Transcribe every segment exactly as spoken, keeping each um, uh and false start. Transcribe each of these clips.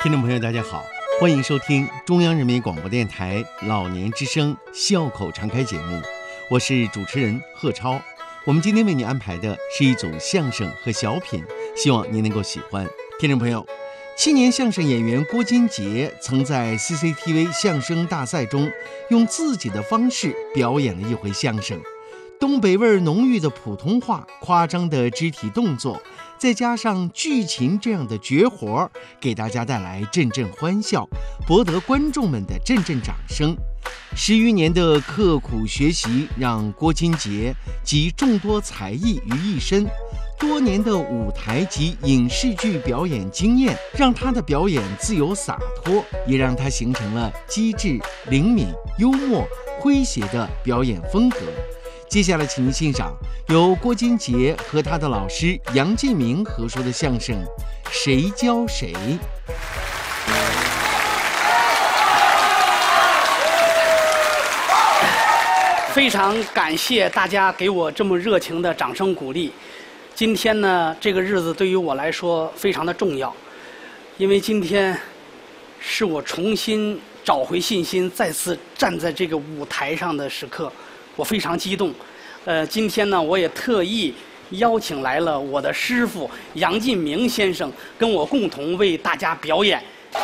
听众朋友大家好，欢迎收听中央人民广播电台老年之声笑口常开节目，我是主持人贺超。我们今天为您安排的是一组相声和小品，希望您能够喜欢。听众朋友，青年相声演员郭金杰曾在 C C T V 相声大赛中用自己的方式表演了一回相声，东北味浓郁的普通话，夸张的肢体动作，再加上剧情这样的绝活，给大家带来阵阵欢笑，博得观众们的阵阵掌声。十余年的刻苦学习，让郭金杰集众多才艺于一身，多年的舞台及影视剧表演经验，让他的表演自由洒脱，也让他形成了机智、灵敏、幽默、诙谐的表演风格。接下来请您欣赏由郭金杰和他的老师杨进明合说的相声《谁教谁》。 非常感谢大家给我这么热情的掌声鼓励。今天呢，这个日子对于我来说非常的重要，因为今天是我重新找回信心，再次站在这个舞台上的时刻，我非常激动。呃，今天呢，我也特意邀请来了我的师傅杨进明先生，跟我共同为大家表演。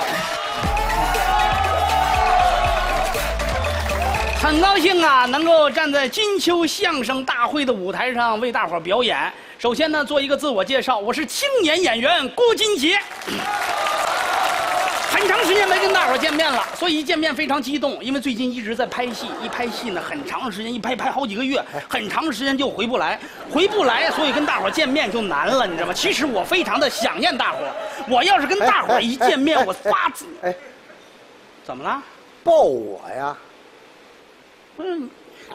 很高兴啊，能够站在金秋相声大会的舞台上为大伙儿表演。首先呢，做一个自我介绍，我是青年演员郭金杰。很长时间没跟大伙儿见面了，所以一见面非常激动，因为最近一直在拍戏，一拍戏呢很长时间，一拍拍好几个月，很长时间就回不来，回不来，所以跟大伙儿见面就难了，你知道吗？其实我非常的想念大伙儿，我要是跟大伙儿一见面，我发自……哎，怎么了？ 抱我呀？ 嗯，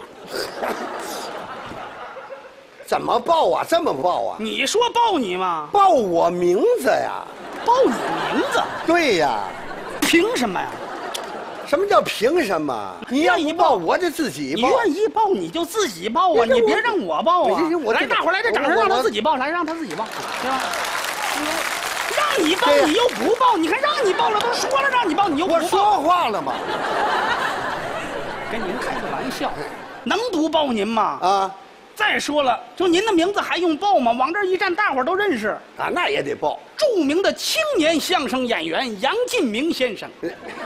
怎么抱啊？这么抱啊？ 你说抱你吗？ 抱我名字呀？ 报你名字？ 对呀。 凭什么呀？ 什么叫凭什么？你要一抱我就自己抱。 你愿意抱你就自己抱啊，你别让我抱啊！来，大伙来，这掌声让他自己抱，来让他自己抱，对吧？让你抱你又不抱，你看让你抱了，都说了让你抱，你又不抱。 我说话了吗？ 跟您开个玩笑，能不抱您吗？ 啊！ 再说了，就您的名字还用报吗？往这一站，大伙儿都认识啊，那也得报。 著名的青年相声演员杨进明先生。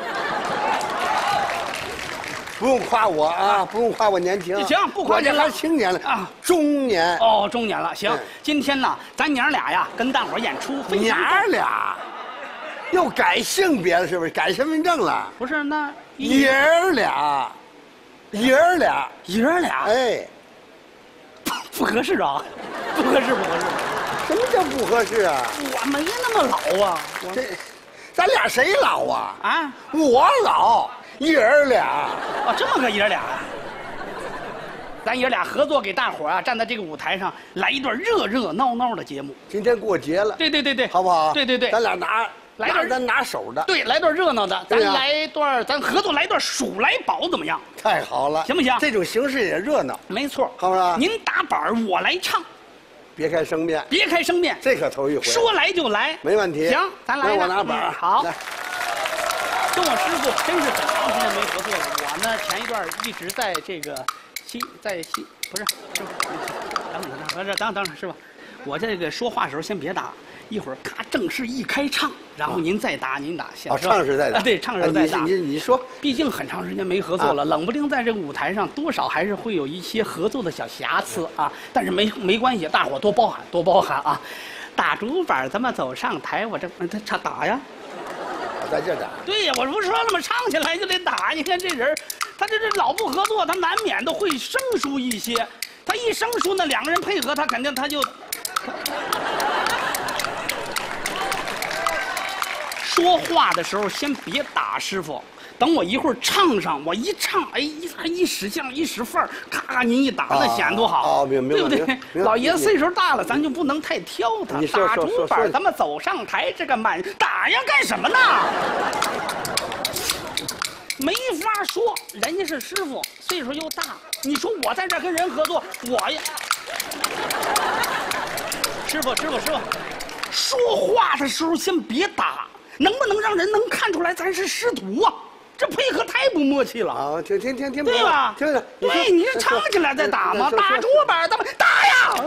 不用夸我啊，不用夸我年轻。 行，不夸您了，青年了啊，中年。 哦，中年了。行，今天呢，咱娘俩呀，跟大伙儿演出。 娘俩，又改性别了，是不是？改身份证了？ 不是，那爷儿俩，爷儿俩， 爷儿俩。 哎。 不合适啊，不合适，不合适。 什么叫不合适啊？ 我没那么老啊， 这，咱俩谁老啊？ 啊， 我老，爷儿俩。 哦，这么个爷儿俩啊。咱爷俩合作给大伙儿啊，站在这个舞台上来一段热热闹闹的节目。 今天过节了， 对对对对， 好不好？ 对对对， 咱俩拿来段咱拿手的， 对，来段热闹的，咱来段，咱合作来段数来宝怎么样？ 太好了， 行不行？ 这种形式也热闹， 没错， 好不好？ 您打板我来唱， 别开生面， 别开生面， 这可头一回， 说来就来， 没问题。 行，咱来， 我拿板， 好。跟我师傅真是很长时间没合作了，我呢前一段一直在这个西，在西不是师傅，等等等等等等师傅，我这个说话的时候先别打。一会儿咔，正式一开唱，然后您再打，您打。 哦，唱时再打， 对，唱时再打。 你你说， 毕竟很长时间没合作了，冷不丁在这个舞台上，多少还是会有一些合作的小瑕疵啊。但是没没关系，大伙多包涵，多包涵啊。打竹板，咱们走上台，我这他唱打呀。 我在这打。 对呀，我不是说了吗？唱起来就得打。你看这人，他这这老不合作，他难免都会生疏一些。他一生疏呢，两个人配合，他肯定他就。说话的时候先别打，师傅，等我一会儿唱上，我一唱，哎，一一使劲一使范儿，咔咔您一打，那显多好， 哦，明白， 对不对？老爷子岁数大了，咱就不能太挑他。打竹板，咱们走上台，这个满打呀干什么呢？没法说，人家是师傅，岁数又大，你说我在这跟人合作，我呀，师傅，师傅，师傅，说话的时候先别打。 能不能让人能看出来咱是师徒啊？这配合太不默契了啊！听听听听， 对吧？ 听着， 对，你是唱起来再打嘛，打竹板打打呀！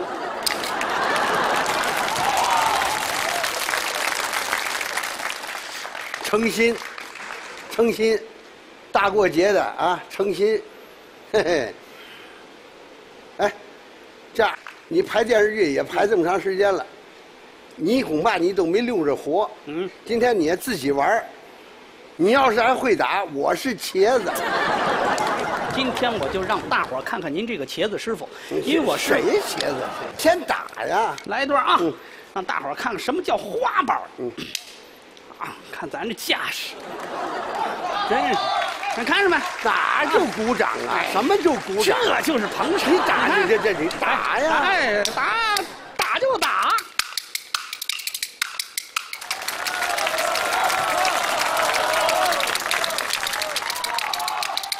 诚心，诚心，大过节的啊，诚心，嘿嘿。哎，这样你排电视剧也排这么长时间了，你恐怕你都没溜着活。嗯，今天你也自己玩儿，你要是还会打，我是茄子。 今天我就让大伙儿看看您这个茄子师傅，因为我是谁茄子？先打呀！ 来一段啊， 嗯、 让大伙儿看看什么叫花板。嗯，啊，看咱这架势，真是，你看着没？ 哪就鼓掌啊？什么就鼓掌？ 这就是捧场。 你打你这这你打呀！ 哎，打。